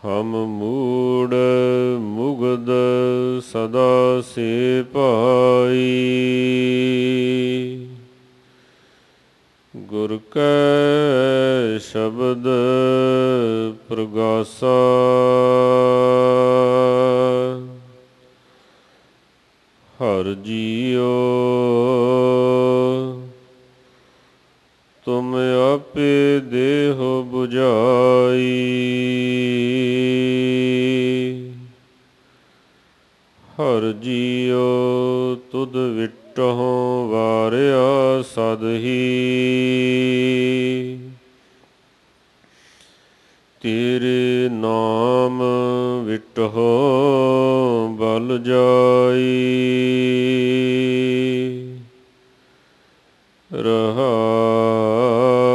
ਹਮ ਮੂੜ ਮੁਗਧ ਸਦਾ ਸੇ ਭਾਈ। ਗੁਰ ਕੈ ਸ਼ਬਦ ਪ੍ਰਗਾਸਾ। ਹਰਿ ਜੀਉ ਤੁਮ ਆਪੇ ਦੇਹੁ ਬੁਝਾਈ। ਹਰਿ ਜੀਉ ਤੁਧ ਵਿਟਹੁ ਵਾਰਿਆ ਸਦ ਹੀ। ਤੇਰੇ ਨਾਮ ਵਿਟਹੁ ਬਲ ਜਾਈ। ਰਹਾਉ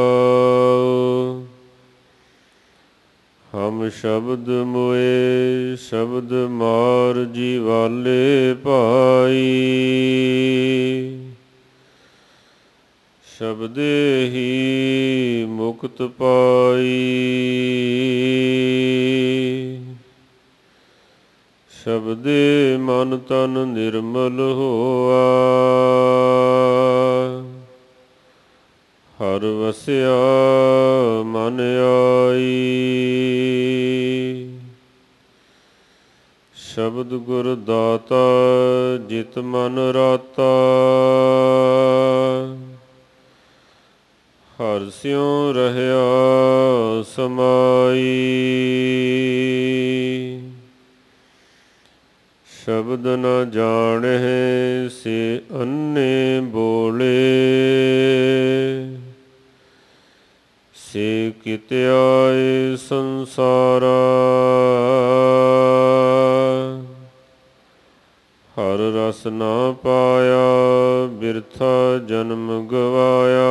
ਹਮ ਸ਼ਬਦ ਮੋਏ ਸ਼ਬਦ ਮਾਰ ਜੀਵਾਲੇ ਭਾਈ। ਸ਼ਬਦੇ ਹੀ ਮੁਕਤ ਪਾਈ। ਸ਼ਬਦੇ ਮਨ ਤਨ ਨਿਰਮਲ ਹੋਆ। ਹਰਿ ਵਸਿਆ ਮਨ ਆਈ। ਸ਼ਬਦ ਗੁਰ ਦਾਤਾ ਜਿਤ ਮਨ ਰਾਤਾ। ਹਰਿ ਸਿਉ ਰਹਿਆ ਸਮਾਈ। ਸ਼ਬਦ ਨ ਜਾਣਹਿ ਸੇ ਅੰਨ੍ਹੇ ਬੋਲੇ। ਸੇ ਕਿਤਿਆਏ ਸੰਸਾਰਾ। ਹਰਿ ਰਸ ਨਾ ਪਾਇਆ ਬਿਰਥਾ ਜਨਮ ਗਵਾਇਆ।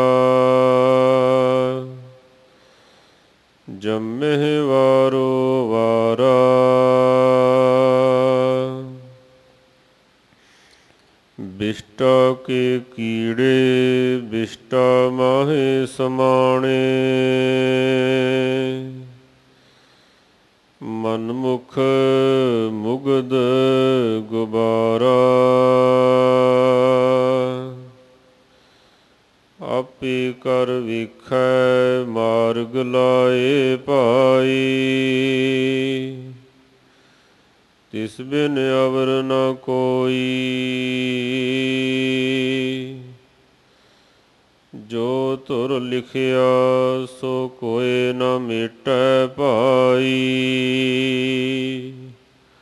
ਜੰਮਹਿ ਵਾਰੋ ਵਾਰਾ। ਬਿਸ਼ਟਾ ਕੇ ਕੀੜੇ ਬਿਸ਼ਟਾ ਮਾਹੇ ਸਮਾਣੇ। ਮਨਮੁਖ ਮੁਗਧ ਗੁਬਾਰਾ। ਆਪੇ ਕਰ ਵੇਖੈ ਮਾਰਗ ਲਾਏ ਭਾਈ। ਤਿਸ ਬਿਨ ਅਵਰ ਨ ਕੋਈ। ਜੋ ਧੁਰ ਲਿਖਿਆ ਸੋ ਕੋਇ ਨ ਮੇਟੈ ਭਾਈ। ਕਰਤਾ ਕਰੇ ਸੋ ਹੋਈ।